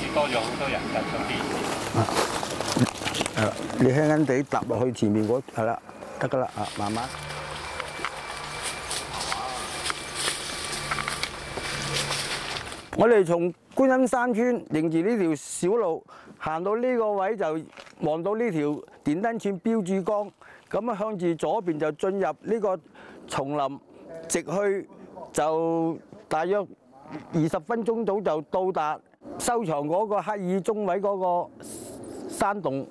多咗好多人近嗰邊。 係啦，你輕輕地踏落去前面嗰係啦，得㗎啦啊，慢慢。我哋從觀音山村迎住呢條小路行到呢個位，就望到呢條電燈柱標柱江，咁啊向住左邊就進入呢個叢林，直去就大約20分鐘到就到達收藏嗰個克爾中位嗰個山洞。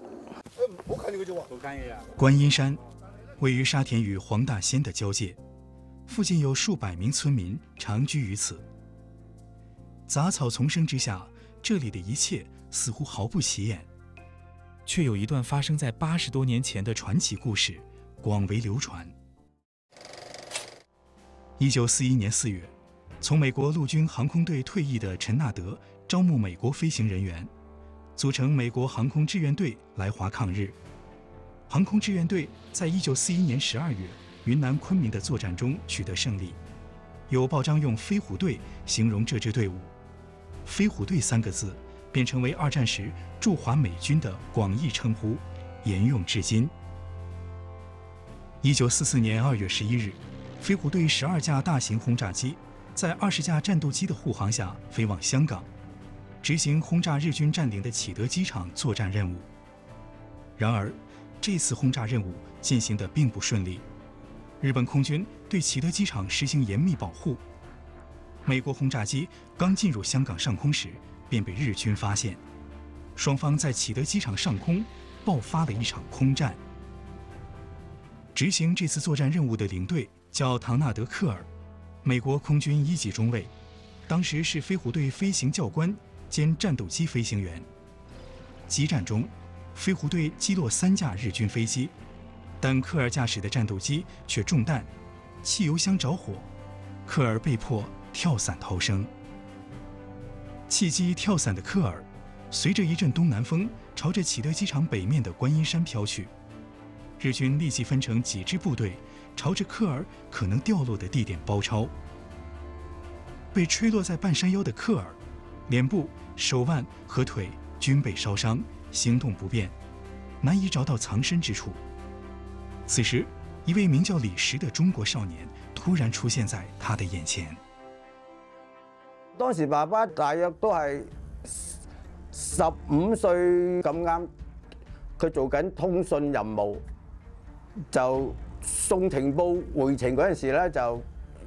觀音山位於沙田與黃大仙的交界，附近有數百名村民長居於此。雜草叢生之下，這裡的一切似乎毫不起眼，卻有一段發生在80多年前的傳奇故事廣為流傳。1941年4月，從美國陸軍航空隊退役的陳納德招募美國飛行人員，組成美國航空志願隊來華抗日。航空志願隊在1941年12月雲南昆明的作戰中取得勝利，有報章用飛虎隊形容這支隊伍。飛虎隊3個字便成為二戰時駐華美軍的廣義稱呼，沿用至今。1944年2月11日，飛虎隊12架大型轟炸機在20架戰鬥機的護航下飛往香港，執行轟炸日軍佔領的啟德機場作戰任務。然而，這次轟炸任務進行得並不順利，日本空軍對啟德機場實行嚴密保護。美國轟炸機剛進入香港上空時，便被日軍發現，雙方在啟德機場上空爆發了一場空戰。執行這次作戰任務的領隊叫唐納德·克爾，美國空軍1級中尉，當時是飛虎隊飛行教官兼戰鬥機飛行員。激戰中，飛虎隊擊落3架日軍飛機，但克爾駕駛的戰鬥機卻中彈，汽油箱着火，克爾被迫跳傘逃生。棄機跳傘的克爾，隨着一陣東南風，朝着啟德機場北面的觀音山飄去。日軍立即分成幾支部隊，朝着克爾可能掉落的地點包抄。被吹落在半山腰的克爾，臉部、手腕和腿均被燒傷，行動不便，難以找到藏身之處。此時，一位名叫李石的中國少年突然出現在他的眼前。 當時爸爸大約都係15歲咁啱，佢做緊通訊任務，就送情報回程嗰陣時咧，就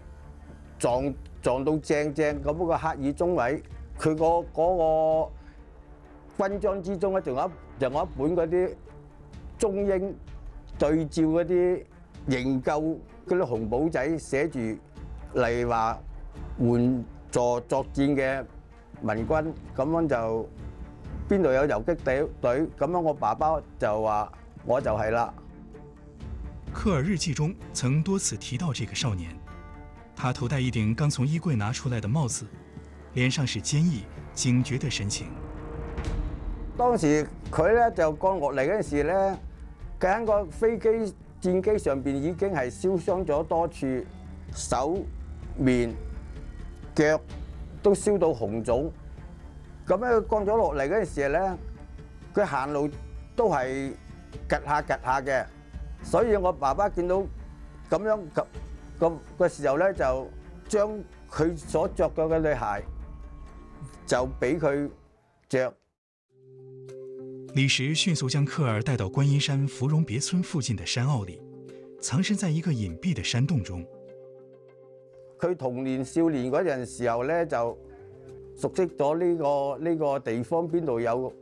撞到正咁嗰個克爾中位，佢嗰個軍裝之中咧，仲有一本嗰啲中英對照嗰啲營救嗰啲紅簿仔，寫住例如話援助作戰嘅民軍，咁樣就邊度有游擊隊，咁樣我爸爸就話我就係啦。 克爾日記中曾多次提到這個少年，他頭戴一頂剛從衣櫃拿出來的帽子，臉上是堅毅警覺的神情。 當時佢咧就降落嚟嗰陣時咧，佢喺個飛機戰機上邊已經係燒傷咗多處，手面腳都燒到紅腫，咁咧佢降咗落嚟嗰陣時咧，佢行路都係趌下嘅，所以我爸爸見到咁樣個時候咧，就將佢所着嘅嗰對鞋就俾佢着。 李石迅速將克爾帶到觀音山芙蓉別村附近的山坳裡，藏身在一個隱蔽的山洞中。 佢童年少年嗰陣時候咧，就熟悉咗呢個地方邊度有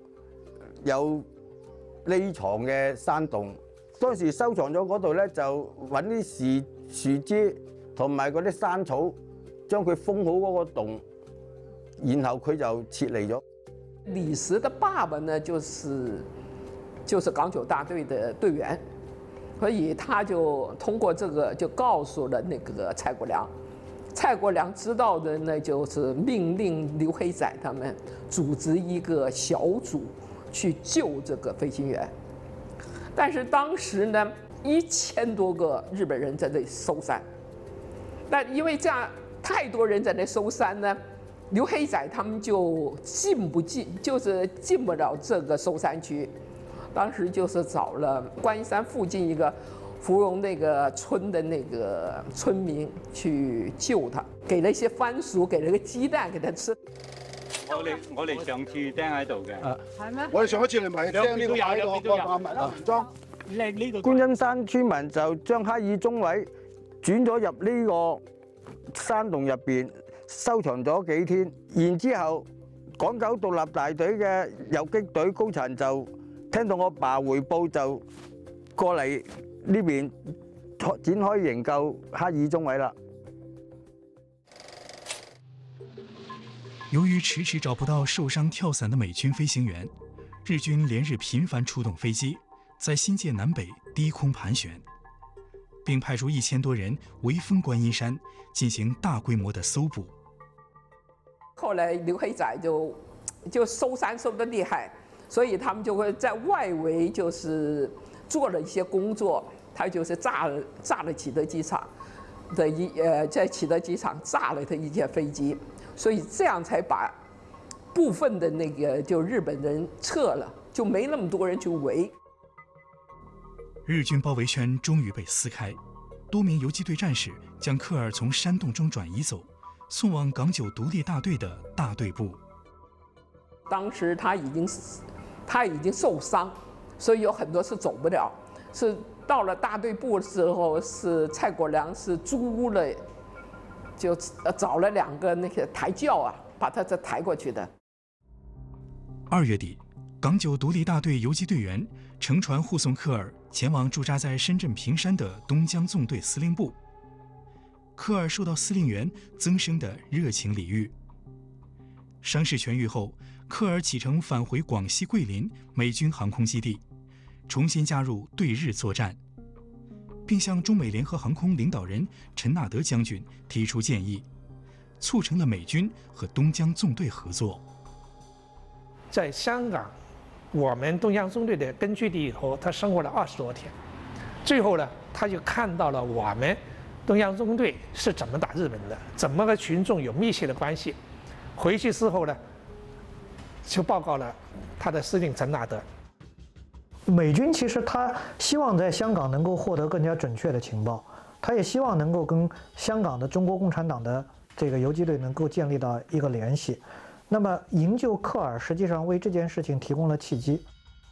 匿藏嘅山洞。當時收藏咗嗰度咧，就揾啲樹枝同埋嗰啲山草，將佢封好嗰個洞，然後佢就撤離咗。 李石的爸爸呢，就是港九大隊的隊員，所以他就通過這個就告訴了那個蔡國良。蔡國良知道的呢，就是命令劉黑仔他們組織一個小組去救這個飛行員。但是當時呢，1000多個日本人在那裡搜山，但因為這樣太多人在那搜山呢， 刘黑仔他们就就是进不了这个寿山区，当时就是找了观音山附近一个芙蓉那个村的那个村民去救他，给了一些番薯，給了個雞蛋給他吃。 我哋上次釘喺度嘅， 係咩？ 我哋上一次嚟咪釘呢個牌個文裝。 呢度觀音山村民就將黑耳中位轉咗入呢個山洞入邊，收藏咗幾天。然之後，港九獨立大隊嘅游擊隊高層就聽到我爸回報，就過嚟呢邊展開營救黑耳中位啦。 由于迟迟找不到受伤跳伞的美军飞行员，日军连日频繁出动飞机，在新界南北低空盘旋，并派出1000多人围封观音山，进行大规模的搜捕。 后来刘黑仔就收山收得厉害，所以他们就会在外围就是做了一些工作，他就是炸了启德机场的在启德机场炸了他一架飞机。所以这样才把部分的那个就日本人撤了，就没那么多人去围。 日军包围圈终于被撕开，多名游击队战士将科尔从山洞中转移走，送往港九独立大队的大队部。 当时他已经受伤，所以有很多是走不了。是到了大队部的时候，是蔡国良是租了。就找了2个那个抬轿啊，把他这抬过去的。 2月底，港九独立大队游击队员乘船护送科尔前往驻扎在深圳坪山的东江纵队司令部。科尔受到司令员曾生的热情礼遇。伤势痊愈后，科尔启程返回广西桂林美军航空基地，重新加入对日作战。并向中美联合航空领导人陈纳德将军提出建议，促成了美军和东江纵队合作。 在香港，我们东江纵队的根据地里头，他生活了20多天，最后呢，他就看到了我们东江纵队是怎么打日本的，怎么和群众有密切的关系。回去之后呢，就报告了他的司令陈纳德。 美军其实他希望在香港能够获得更加准确的情报，他也希望能够跟香港的中国共产党的这个游击队能够建立到一个联系。那么营救科尔实际上为这件事情提供了契机。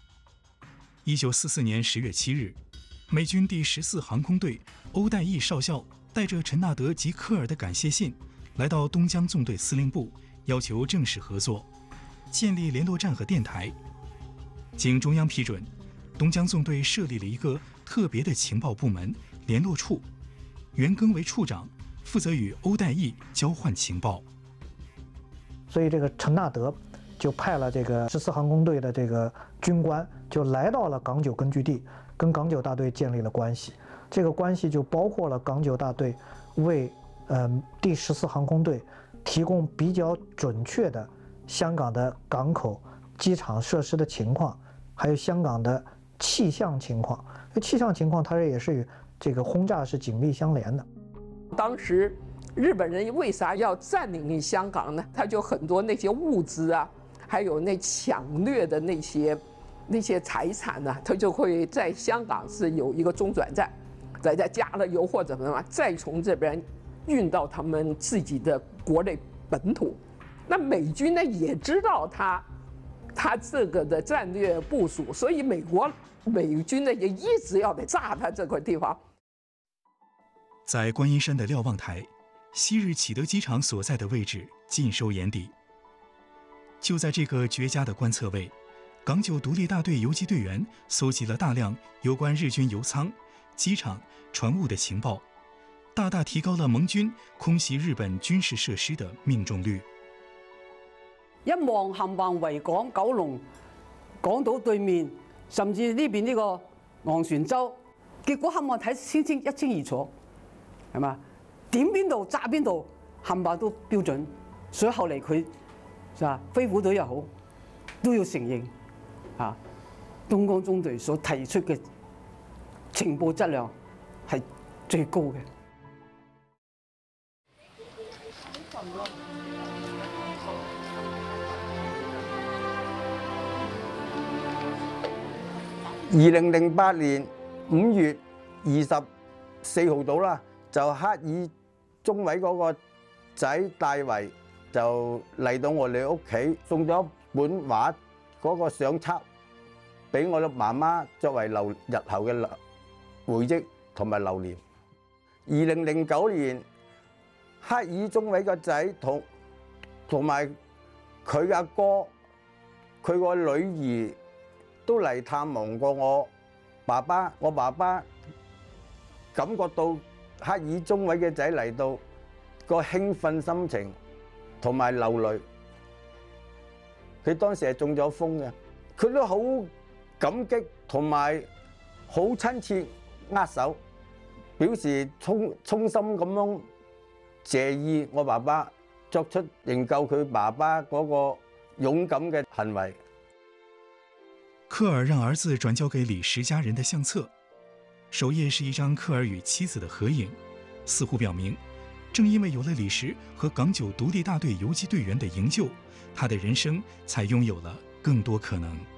1944年10月7日，美军第14航空队欧代义少校带着陈纳德及科尔的感谢信，来到东江纵队司令部，要求正式合作，建立联络站和电台。经中央批准，东江纵队设立了一个特别的情报部门联络处，袁庚为处长，负责与欧代义交换情报。 所以这个陈纳德就派了这个14航空队的这个军官，就来到了港九根据地，跟港九大队建立了关系。这个关系就包括了港九大队为第14航空队提供比较准确的香港的港口、机场设施的情况，还有香港的气象情况。气象情况它也是与这个轰炸是紧密相连的。 当时日本人为啥要占领香港呢？他就很多那些物资啊，还有那抢掠的那些财产呢，他就会在香港是有一个中转站，再加了油或者什么，再从这边运到他们自己的国内本土。那美军呢也知道他这个的战略部署，所以美军呢也一直要得炸他这块地方。 在观音山的瞭望台，昔日启德机场所在的位置尽收眼底。就在这个绝佳的观测位，港九独立大队游击队员搜集了大量有关日军油仓、机场、船坞的情报，大大提高了盟軍空袭日本軍事設施的命中率。 一望冚唪維港、九龍、港島對面，甚至呢邊呢個昂船洲，結果冚唪睇一清二楚，係嘛？點邊度炸邊度，冚唪都標準。所以後嚟佢飛虎隊又好，都要承認東江中隊所提出嘅情報質量係最高嘅。 2008年5月24號到啦，就赫爾中尉嗰個仔戴維就嚟到我哋屋企，送咗一本畫嗰個相冊俾我嘅媽媽作為日後嘅回憶同埋留念。2009年，赫爾中尉個仔同埋佢阿哥、佢個女兒都嚟探望過我爸爸。我爸爸感覺到赫爾中尉嘅仔嚟到個興奮心情同埋流淚。佢當時係中咗風嘅，佢都好感激同埋好親切握手，表示衷心咁樣謝意我爸爸作出營救佢爸爸嗰個勇敢嘅行為。 科爾讓兒子轉交給李石家人的相冊，首頁是一張科爾與妻子的合影，似乎表明，正因為有了李石和港九獨立大隊游擊隊員的營救，他的人生才擁有了更多可能。